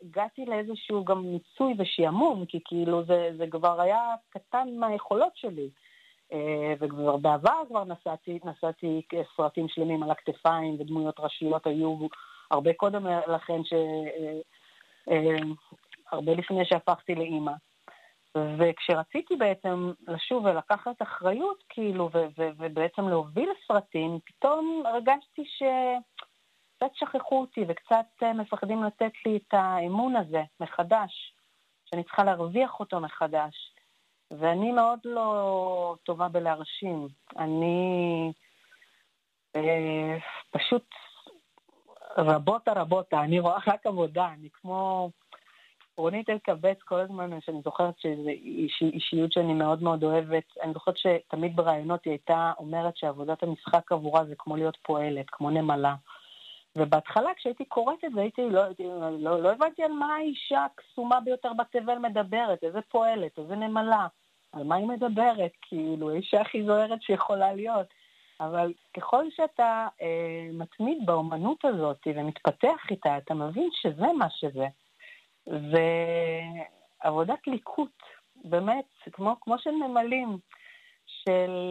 הגעתי לאיזשהו גם מיצוי ושיעמום, כי כאילו זה כבר היה קטן מהיכולות שלי. וכבר בעבר כבר נסעתי סרטים שלמים על הכתפיים, ודמויות ראשיות היו הרבה קודם לכן, הרבה לפני שהפכתי לאמא. וכשרציתי בעצם לשוב ולקחת אחריות, כאילו, ובעצם להוביל סרטים, פתאום הרגשתי קצת שכחו אותי, וקצת מפחדים לתת לי את האמון הזה מחדש, שאני צריכה להרוויח אותו מחדש. ואני מאוד לא טובה בלהרשים. אני פשוט רבותה, אני רואה רק עבודה, אני כמו רונית אלקבץ כל הזמן, שאני זוכרת שזו אישיות שאני מאוד מאוד אוהבת. אני זוכרת שתמיד ברעיונות היא הייתה אומרת שעבודת המשחק עבורה זה כמו להיות פועלת, כמו נמלה. ובהתחלה כשהייתי קוראת את זה, לא הבנתי על מה האישה הקסומה ביותר בתבל מדברת, איזה פועלת, איזה נמלה, על מה היא מדברת, כאילו, האישה הכי זוהרת שיכולה להיות. אבל ככל שאתה מתמיד באומנות הזאת ומתפתח איתה, אתה מבין שזה מה שזה. ועבודת ליקוט, באמת, כמו של נמלים, של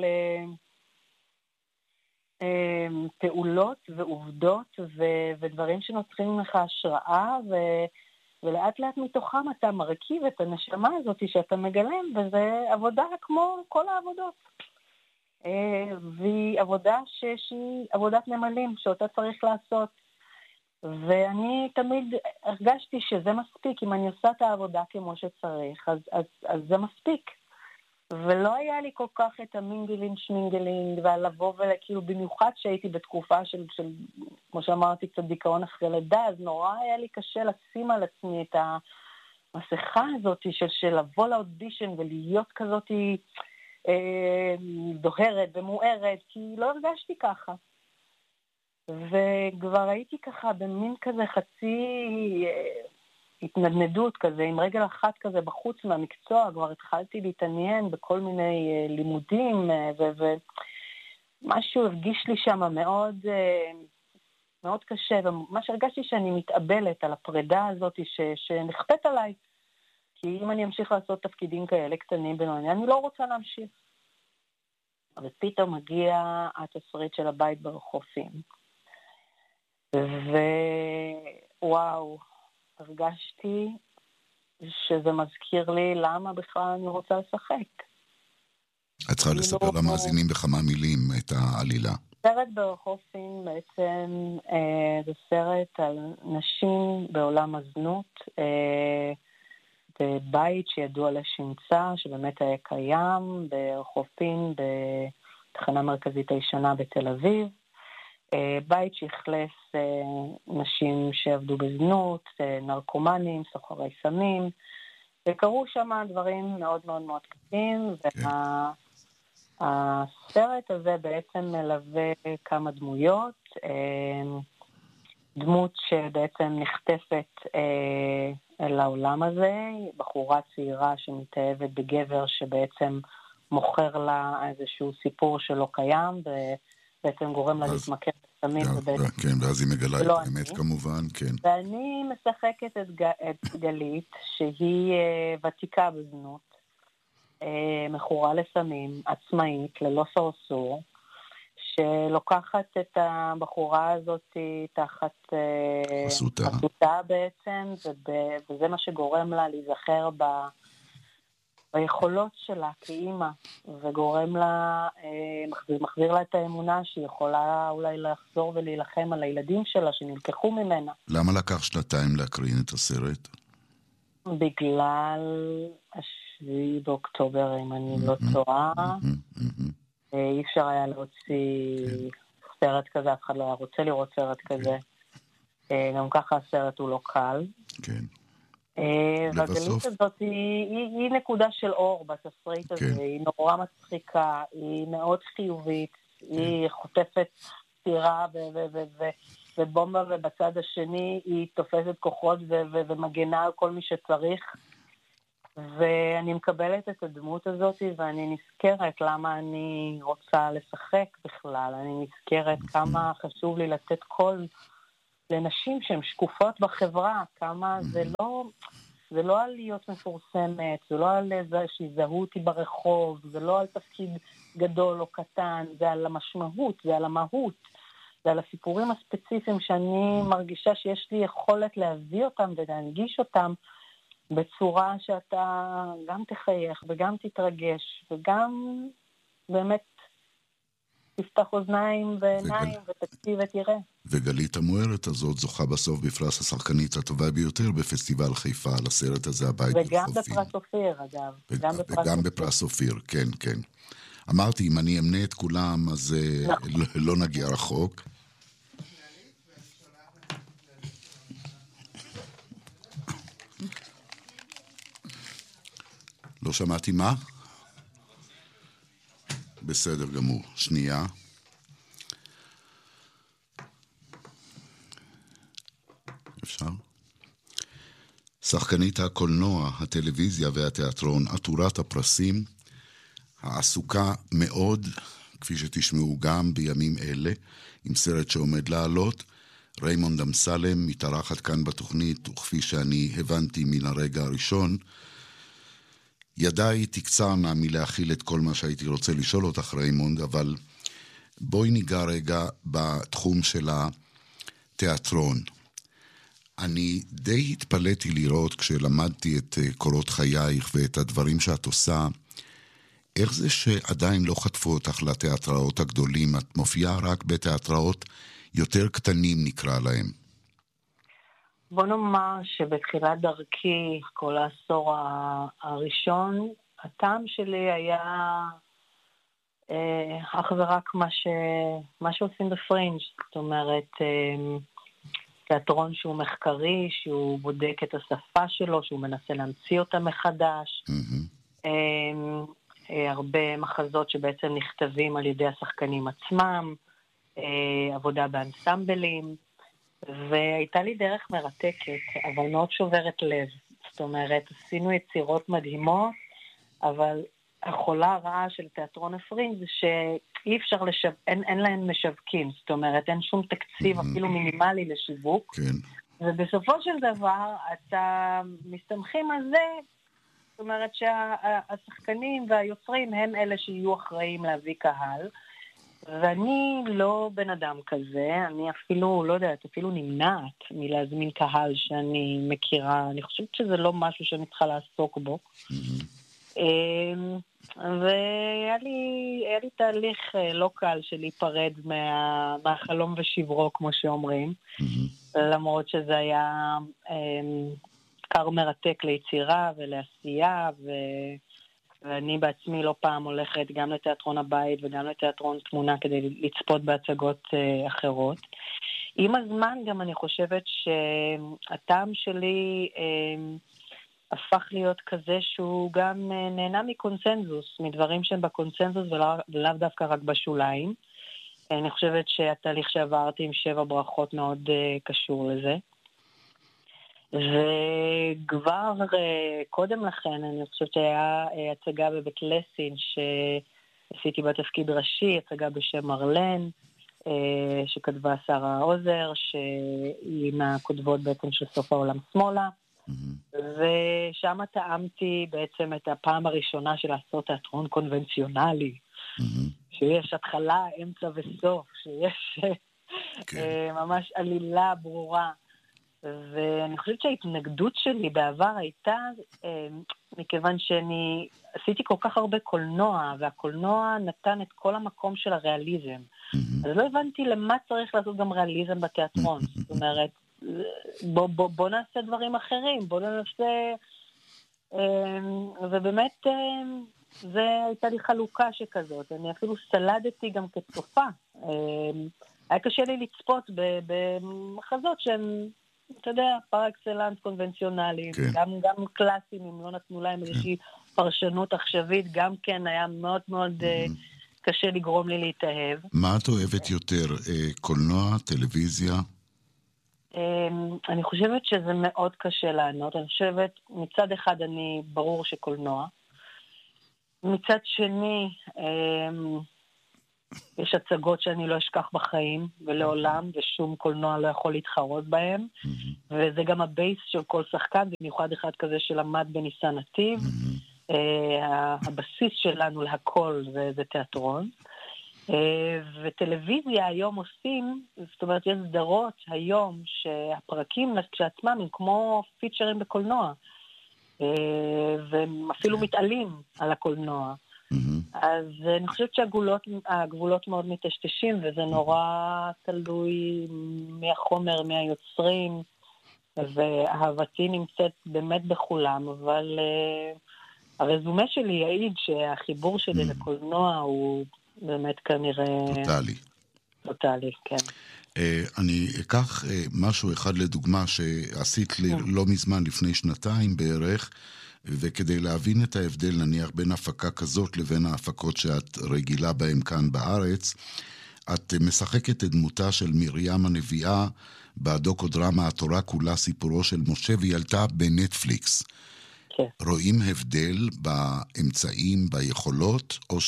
פעולות ועובדות ודברים שנוצרים ממך השראה, ולאט לאט מתוכם אתה מרכיב את הנשמה הזאת שאתה מגלם, וזה עבודה כמו כל העבודות. והיא עבודה שהיא עבודת נמלים שאותה צריך לעשות. ואני תמיד הרגשתי שזה מספיק, אם אני עושה את העבודה כמו שצריך, אז זה מספיק. ולא היה לי כל כך את המינגלינג, שמינגלינג, ולבוא וכאילו במיוחד שהייתי בתקופה של כמו שאמרתי, קצת דיכאון אחרי לידה, אז נורא היה לי קשה לשים על עצמי את המסכה הזאת של לבוא לאודישן ולהיות כזאת דוהרת ומוארת, כי לא הרגשתי ככה. וכבר הייתי ככה במין כזה חצי התנדנדות כזה, עם רגל אחת כזה בחוץ מהמקצוע, כבר התחלתי להתעניין בכל מיני לימודים, ומשהו הרגיש לי שם מאוד, מאוד קשה, ומה שהרגשתי שאני מתאבלת על הפרידה הזאת שנכפת עליי, כי אם אני אמשיך לעשות תפקידים כאלה קטנים בינוני, אני לא רוצה להמשיך. ופתאום מגיע התסריט של הבית ברחופים. ווואו, הרגשתי שזה מזכיר לי למה בכלל אני רוצה לשחק. את צריכה לספר למאזינים בכמה מילים את העלילה. סרט ברחופים בעצם זה סרט על נשים בעולם הזנות, בבית שידוע לשמצה, שבאמת היה קיים ברחופים בתחנה מרכזית הישנה בתל אביב. בית שהחלף נשים שעבדו בזנות, נרקומנים, סוחרי סמים, וקראו שם דברים מאוד מאוד מאוד קטנים, והסרט הזה בעצם מלווה כמה דמויות, דמות שבעצם נחטפת אל העולם הזה, בחורה צעירה שמתאהבת בגבר שבעצם מוכר לה איזשהו סיפור שלא קיים, בעצם גורם לה להתמכר לסמים. כן, ואז היא מגלה את האמת כמובן, כן. ואני משחקת את גלית, שהיא ותיקה בזנות, מכורה לסמים, עצמאית, ללא סרסור, שלוקחת את הבחורה הזאת תחת חסותה בעצם, וזה מה שגורם לה להיזכר ביכולות שלה כאימא, וגורם לה, מחזיר לה את האמונה שהיא יכולה אולי לחזור ולהילחם על הילדים שלה שנלקחו ממנה. למה לקח 2 להקרין את הסרט? בגלל 7 באוקטובר, אם אני לא טועה. אי אפשר היה להוציא סרט כזה, אף אחד לא היה רוצה לראות סרט כזה. גם ככה הסרט הוא לא קל. כן. והגלית הזאת היא נקודה של אור בתסריט הזה, היא נורא מצחיקה, היא מאוד חיובית, היא חוטפת סתירה ובומבה, ובצד השני היא תופסת כוחות ומגנה על כל מי שצריך, ואני מקבלת את הדמות הזאת, ואני נזכרת למה אני רוצה לשחק בכלל, אני נזכרת כמה חשוב לי לתת קול לנשים שהן שקופות בחברה, כמה זה לא על להיות מפורסמת, זה לא על זה שיזהו אותי ברחוב, זה לא על תפקיד גדול או קטן, זה על המשמעות, זה על המהות, זה על הסיפורים הספציפיים שאני מרגישה שיש לי יכולת להביא אותם ולהנגיש אותם בצורה שאתה גם תחייך וגם תתרגש וגם באמת תפתח אוזניים ועיניים ותקשיב ותראה. וגלית המוארת הזאת זוכה בסוף בפרס השחקנית הטובה ביותר בפסטיבל חיפה על הסרט הזה, הבית וגם בחופים. בפרס אופיר, אגב. וגם בפרס אופיר, כן, כן. אמרתי, אם אני אמנה את כולם, אז לא נגיע רחוק. לא שמעתי מה? בסדר גמור. שנייה. אפשר? שחקנית הקולנוע, הטלוויזיה והתיאטרון, עטורת הפרסים, העסוקה מאוד, כפי שתשמעו גם בימים אלה, עם סרט שעומד לעלות. ריימונד אמסלם מתארחת כאן בתוכנית, וכפי שאני הבנתי מן הרגע הראשון, ידיי תקצרנה מלהכיל את כל מה שהייתי רוצה לשאול אותך, ריימונד, אבל בואי ניגע רגע בתחום של התיאטרון. אני די התפלאתי לראות כשלמדתי את קורות חייך ואת הדברים שאת עושה, איך זה שעדיין לא חטפו אותך לתיאטראות הגדולים? את מופיעה רק בתיאטראות יותר קטנים, נקרא להם. בוא נאמר שבתחילת דרכי, כל העשור הראשון, הטעם שלי היה אך ורק מה שעושים בפרינג'. זאת אומרת, תיאטרון שהוא מחקרי, שהוא בודק את השפה שלו, שהוא מנסה להמציא אותה מחדש. הרבה מחזות שבעצם נכתבים על ידי השחקנים עצמם, עבודה באנסמבלים, והייתה לי דרך מרתקת, אבל מאוד שוברת לב. זאת אומרת, עשינו יצירות מדהימות, אבל החולה הרעה של תיאטרון הפרינג' זה שאי אפשר אין להם משווקים, זאת אומרת, אין שום תקציב אפילו מינימלי לשיווק, ובסופו של דבר אתה מסתמכים על זה, זאת אומרת שהשחקנים והיוצרים הם אלה שיהיו אחראים להביא קהל, ואני לא בן אדם כזה, אני אפילו, לא יודעת, אפילו נמנעת מלהזמין קהל שאני מכירה, אני חושבת שזה לא משהו שאני צריכה לעסוק בו. והיה לי תהליך לא קל של להיפרד מהחלום ושברו, כמו שאומרים, למרות שזה היה קר מרתק ליצירה ולעשייה, ואני בעצמי לא פעם הולכת גם לתיאטרון הבית וגם לתיאטרון תמונה כדי לצפות בהצגות אחרות. עם הזמן גם אני חושבת שהטעם שלי הפך להיות כזה שהוא גם נהנה מקונסנזוס, מדברים שהם בקונסנזוס ולאו דווקא רק בשוליים. אני חושבת שהתהליך שעברתי עם 7 ברכות מאוד קשור לזה. וכבר קודם לכן אני חושבת שהיה הצגה בבית לסין שעשיתי בתפקיד ראשי, הצגה בשם מרלן, שכתבה שרה עוזר, שהיא מהכותבות בעצם של סוף העולם שמאלה, ושם טעמתי בעצם את הפעם הראשונה של לעשות תיאטרון קונבנציונלי, שיש התחלה, אמצע וסוף, שיש ממש עלילה ברורה. ואני חושבת שההתנגדות שלי בעבר הייתה, מכיוון שאני עשיתי כל כך הרבה קולנוע, והקולנוע נתן את כל המקום של הריאליזם. אז לא הבנתי למה צריך לעשות גם ריאליזם בתיאטרון. זאת אומרת, בוא נעשה דברים אחרים, בוא נעשה... ובאמת, זה הייתה לי חלוקה שכזאת. אני אפילו סלדתי גם כצופה. היה קשה לי לצפות במחזות שהם... אתה יודע, פר אקסלנס קונבנציונליים, גם קלאסיים, אם לא נתנו להם איזושהי פרשנות עכשווית, גם כן היה מאוד מאוד קשה לגרום לי להתאהב. מה את אוהבת יותר, קולנוע, טלוויזיה? אני חושבת שזה מאוד קשה לענות. אני חושבת, מצד אחד אני ברור שקולנוע. מצד שני, יש הצגות שאני לא אשכח בחיים ולעולם, ושום קולנוע לא יכול להתחרות בהם, וזה גם הבייס של כל שחקן, במיוחד אחד כזה שלמד בניסן נתיב. הבסיס שלנו להכל זה תיאטרון. וטלוויזיה היום עושים, זאת אומרת, יש סדרות היום שהפרקים כשעצמם הם כמו פיצ'רים בקולנוע, והם אפילו מתעלים על הקולנוע. אז אני חושבת שהגבולות מאוד מטשטשים, וזה נורא תלוי מהחומר, מהיוצרים, ואהבתי נמצאת באמת בכולם, אבל הרזומה שלי יעיד שהחיבור שלי לקולנוע הוא באמת כנראה... טוטלי, כן. אני אקח משהו אחד לדוגמה שעשית לי לא מזמן, לפני שנתיים בערך, וכדי להבין את ההבדל נניח בין הפקה כזאת לבין ההפקות שאת רגילה בהם כאן בארץ, את משחקת את דמותה של מרים הנביאה בדוקודרמה התורה כולה סיפורו של משה, והיא עלתה בנטפליקס. כן. רואים הבדל באמצעים, ביכולות, או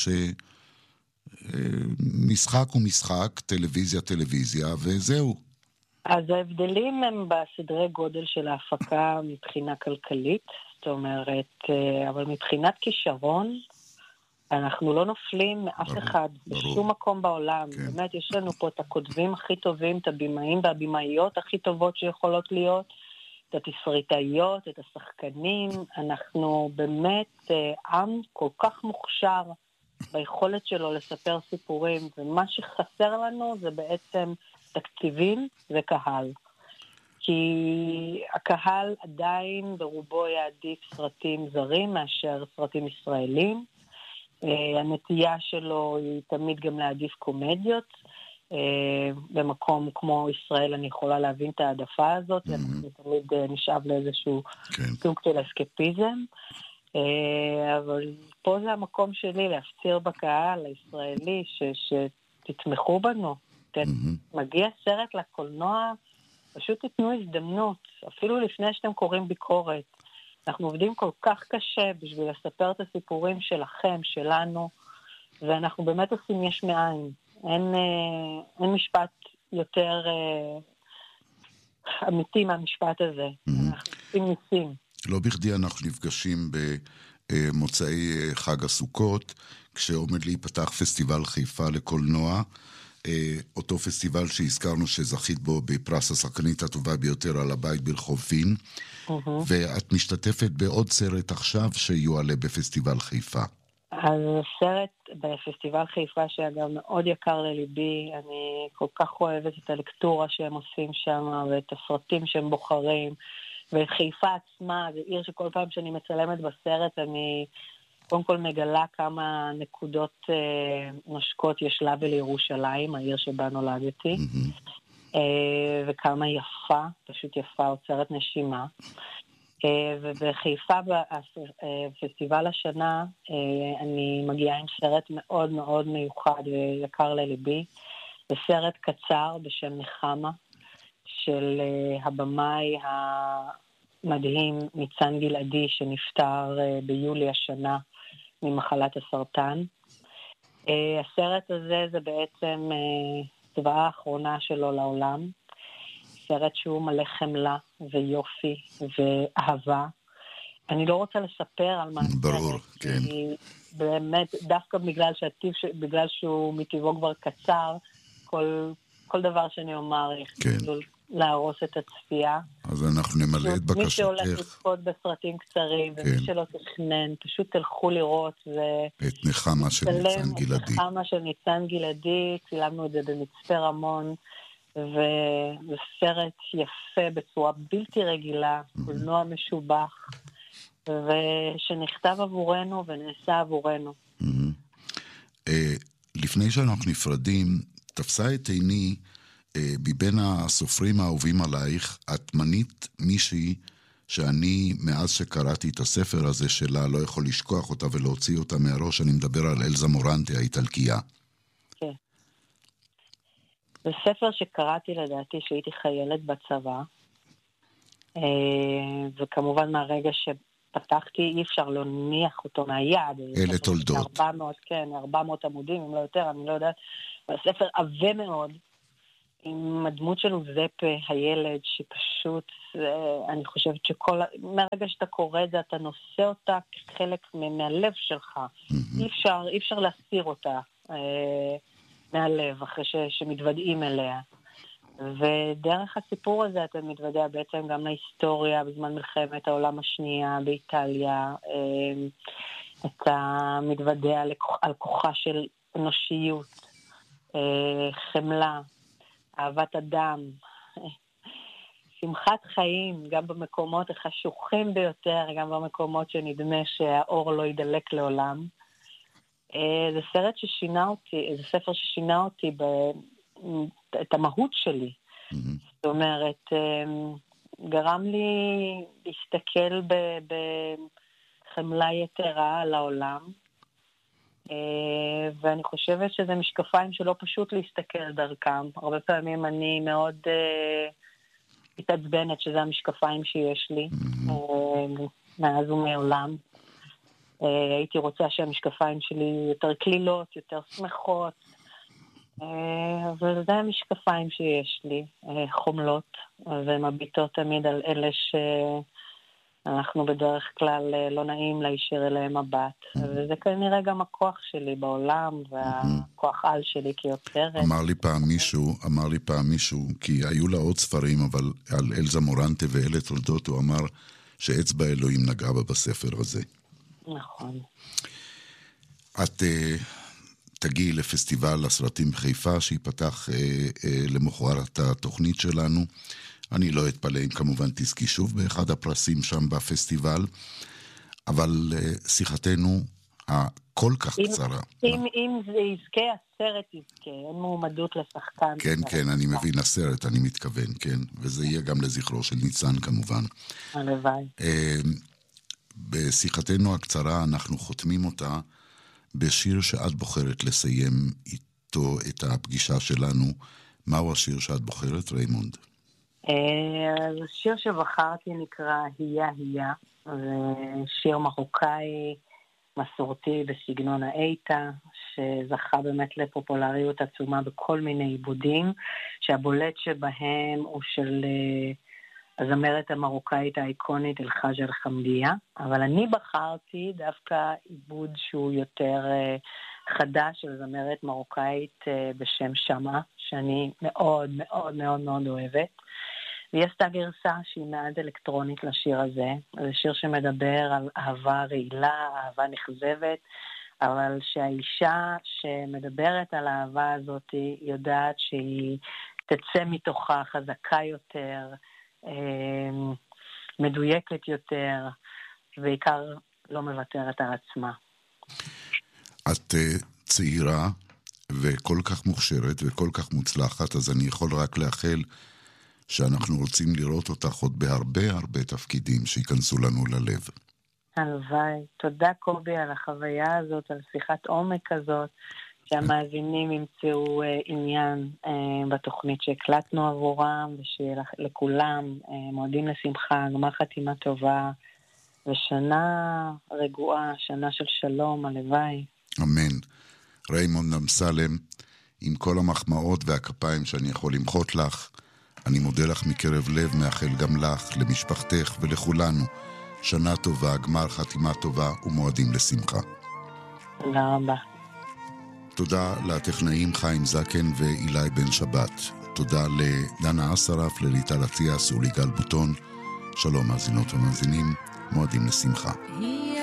שמשחק הוא משחק, טלוויזיה, וזהו? אז ההבדלים הם בסדרי גודל של ההפקה מבחינה כלכלית, זאת אומרת, אבל מבחינת כישרון, אנחנו לא נופלים מאף אחד, בשום מקום בעולם. כן. באמת, יש לנו פה את הכותבים הכי טובים, את הבימאים והבימאיות הכי טובות שיכולות להיות, את התסריטאיות, את השחקנים. אנחנו באמת עם כל כך מוכשר ביכולת שלו לספר סיפורים, ומה שחסר לנו זה בעצם תקציבים וקהל. כי הקהל עדיין ברובו יעדיף סרטים זרים מאשר סרטים ישראלים. הנטייה שלו היא תמיד גם להעדיף קומדיות. במקום כמו ישראל אני יכולה להבין את העדפה הזאת, אנחנו תמיד נשאב לאיזשהו סוג של אסקפיזם. אבל פה זה המקום שלי להפציר בקהל הישראלי שתתמכו בנו. מגיע סרט לקולנוע, פשוט תיתנו הזדמנות, אפילו לפני שאתם קוראים ביקורת. אנחנו עובדים כל כך קשה בשביל לספר את הסיפורים שלכם, שלנו, ואנחנו באמת עושים יש מאין. אין משפט יותר אמיתי מהמשפט הזה. אנחנו עושים ניסים. לא בכדי אנחנו נפגשים במוצאי חג הסוכות, כשעומד להיפתח פסטיבל חיפה לקולנוע, אותו פסטיבל שהזכרנו שזכית בו בפרס השחקנית הטובה ביותר על הבית ברחוב פין, ואת משתתפת בעוד סרט עכשיו שיועלה בפסטיבל חיפה. אז סרט בפסטיבל חיפה שאגב מאוד יקר לליבי, אני כל כך אוהבת את הלקטורה שהם עושים שם, ואת הסרטים שהם בוחרים, ואת חיפה עצמה, זו עיר שכל פעם שאני מצלמת בסרט אני קודם כל מגלה כמה נקודות נושקות יש לה ולירושלים, העיר שבה נולדתי, וכמה יפה, פשוט יפה, עוצרת נשימה. ובחיפה בפסטיבל השנה אני מגיעה עם סרט מאוד מאוד מיוחד ויקר לליבי. זה סרט קצר בשם נחמה, של הבמאי המדהים ניצן גלעדי, שנפטר ביולי השנה ממחלת הסרטן. הסרט הזה זה בעצם צבאה האחרונה שלו לעולם. סרט שהוא מלא חמלה ויופי ואהבה. אני לא רוצה לספר על מה ברור, כן. באמת, דווקא בגלל שהוא מטבעו כבר קצר, כל דבר שאני אומר יכול להרוס את הצפייה. אז אנחנו נמלא את בקשתך. מי שהולך לצפות בסרטים קצרים, ומי שלא תכנן, פשוט תלכו לראות. את נחמה של ניצן גלעדי. את נחמה של ניצן גלעדי, צילמנו את זה במצפה רמון, וסרט יפה בצורה בלתי רגילה, קולנוע משובח, ושנכתב עבורנו ונעשה עבורנו. לפני שאנחנו נפרדים, תפסה את עיני, מבין הסופרים האהובים עלייך, את מנית מישהי שאני, מאז שקראתי את הספר הזה שלה, לא יכול לשכוח אותה ולהוציא אותה מהראש. אני מדבר על אלזה מורנטה, האיטלקייה. כן. זה ספר שקראתי לדעתי שהייתי חיילת בצבא, וכמובן מהרגע פתחתי, אי אפשר להניח אותו מהיד. אלה תולדות. 400 עמודים, אם לא יותר, אני לא יודעת. הספר עבה מאוד, עם הדמות של אוזפה, הילד, שפשוט, אני חושבת מהרגע שאתה קורא את זה, אתה נושא אותה כחלק מהלב שלך. אי אפשר להסיר אותה מהלב, אחרי שמתוודעים אליה. ודרך הסיפור הזה אתה מתוודע בעצם גם להיסטוריה בזמן מלחמת העולם השנייה באיטליה. אתה מתוודע על כוחה של אנושיות, חמלה, אהבת אדם, שמחת חיים, גם במקומות החשוכים ביותר, גם במקומות שנדמה שהאור לא ידלק לעולם. זה סרט ששינה אותי, זה ספר ששינה אותי את המהות שלי. זאת אומרת, גרם לי להסתכל בחמלה יתרה על העולם, ואני חושבת שזה משקפיים שלא פשוט להסתכל דרכם. הרבה פעמים אני מאוד התעצבנת שזה המשקפיים שיש לי, מאז ומעולם. הייתי רוצה שהמשקפיים שלי יותר כלילות, יותר שמחות, אבל זה המשקפיים שיש לי, חומלות, ומביטות תמיד על אלה שאנחנו בדרך כלל לא נעים להישיר אליהם מבט. וזה כנראה גם הכוח שלי בעולם, והכוח על שלי כיוצרת. אמר לי פעם מישהו, כי היו לה עוד ספרים, אבל על אלזה מורנטה ואלה תולדות, הוא אמר שאצבע אלוהים נגעה בה בספר הזה. נכון. את תגיעי לפסטיבל הסרטים בחיפה, שיפתח למחרת התוכנית שלנו. אני לא אתפלא אם כמובן תזכי שוב באחד הפרסים שם בפסטיבל, אבל שיחתנו הכל כך קצרה. אם זה יזכה, הסרט יזכה, אין מועמדות לשחקן. כן, אני מבין, הסרט, אני מתכוון, כן, וזה יהיה גם לזכרו של ניצן כמובן. הלוואי. בשיחתנו הקצרה אנחנו חותמים אותה בשיר שאת בוחרת לסיים איתו את הפגישה שלנו. מהו השיר שאת בוחרת, ריימונד? השיר שבחרתי נקרא היה, זה שיר מרוקאי מסורתי בסגנון האיטה, שזכה באמת לפופולריות עצומה בכל מיני עיבודים, שהבולט שבהם הוא של הזמרת המרוקאית האיקונית אל-חאג' אל-חמדיה, אבל אני בחרתי דווקא עיבוד שהוא יותר חדש של זמרת מרוקאית בשם שמה, שאני מאוד מאוד מאוד מאוד אוהבת. והיא עשתה גרסה שהיא מעט אלקטרונית לשיר הזה. זה שיר שמדבר על אהבה רעילה, אהבה נכזבת, אבל שהאישה שמדברת על האהבה הזאת יודעת שהיא תצא מתוכה חזקה יותר, מדויקת יותר, ועיקר לא מוותרת על עצמה. את צעירה וכל כך מוכשרת וכל כך מוצלחת, אז אני יכול רק לאחל שאנחנו רוצים לראות אותך עוד בהרבה תפקידים שיכנסו לנו ללב. הלוואי. תודה קובי על החוויה הזאת, על שיחת עומק הזאת, שהמאזינים ימצאו עניין בתוכנית שהקלטנו עבורם, ושיהיה לכולם מועדים לשמחה, גמר חתימה טובה, ושנה רגועה, שנה של שלום, הלוואי. אמן. ריימונד אמסלם, עם כל המחמאות והכפיים שאני יכול למחות לך, אני מודה לך מקרב לב, מאחל גם לך, למשפחתך ולכולנו שנה טובה, גמר חתימה טובה ומועדים לשמחה. תודה רבה. תודה לטכנאים חיים זקן ואילי בן שבת. תודה לדנה אסרף, לליטל אטיאס וליגל בוטון. שלום מאזינות ומאזינים, מועדים לשמחה.